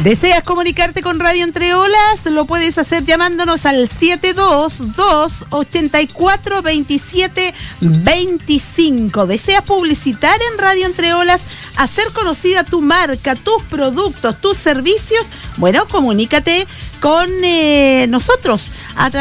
¿Deseas comunicarte con Radio Entre Olas? Lo puedes hacer llamándonos al 722-84-27-25. ¿Deseas publicitar en Radio Entre Olas? ¿Hacer conocida tu marca, tus productos, tus servicios? Bueno, comunícate con nosotros a través